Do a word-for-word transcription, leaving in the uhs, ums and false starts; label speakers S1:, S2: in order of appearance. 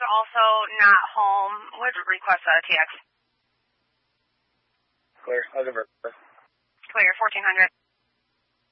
S1: also not home. Would request a T X.
S2: Clear. I'll give her.
S1: Clear, fourteen hundred.